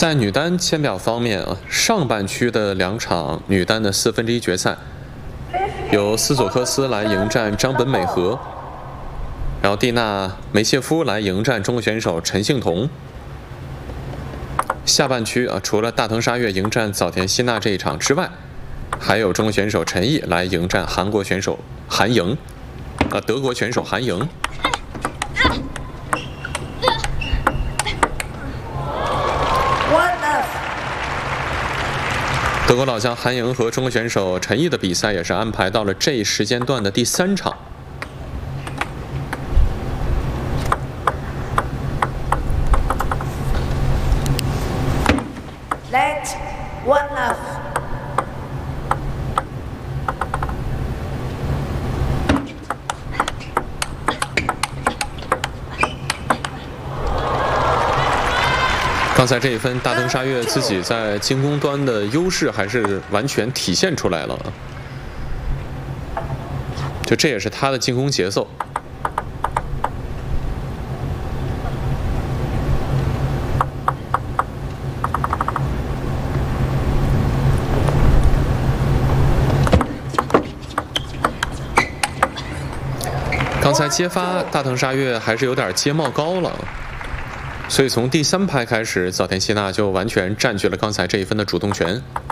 在女单签表方面啊，上半区的2场女单的1/4决赛，由斯佐克斯来迎战张本美和，然后蒂娜梅谢夫来迎战中国选手陈幸同。下半区啊，除了大藤沙月迎战早田希娜这一场之外，还有中国选手陈毅来迎战韩国选手韩莹，德国选手韩莹。德国老将韩莹和中国选手陈毅的比赛也是安排到了这一时间段的第3场。 Let 1 love。 刚才这一分，大藤沙月自己在进攻端的优势还是完全体现出来了，就这也是他的进攻节奏。刚才接发大藤沙月还是有点接冒高了。所以从第3拍开始，早田希娜就完全占据了刚才这一分的主动权。